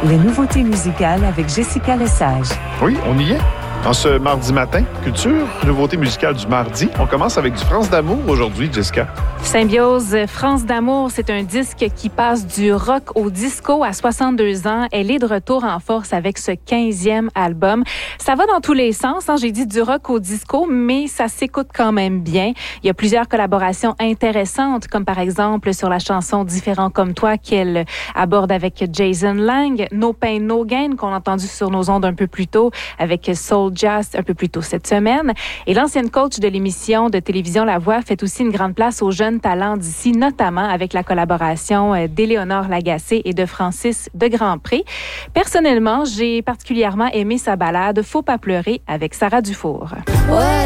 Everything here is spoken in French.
Les nouveautés musicales avec Jessica Lesage. Oui, on y est. En ce mardi matin, culture, nouveauté musicale du mardi. On commence avec du France d'amour aujourd'hui, Jessica. Symbiose, France d'amour, c'est un disque qui passe du rock au disco à 62 ans. Elle est de retour en force avec ce 15e album. Ça va dans tous les sens, hein? J'ai dit du rock au disco, mais ça s'écoute quand même bien. Il y a plusieurs collaborations intéressantes, comme par exemple sur la chanson Différent comme toi qu'elle aborde avec Jason Lang, No Pain, No Gain qu'on a entendu sur nos ondes un peu plus tôt avec Soul Jazz un peu plus tôt cette semaine. Et l'ancienne coach de l'émission de télévision La Voix fait aussi une grande place aux jeunes talents d'ici, notamment avec la collaboration d'Éléonore Lagacé et de Francis de Grandpré. Personnellement, j'ai particulièrement aimé sa ballade Faut pas pleurer avec Sarah Dufour. Ouais,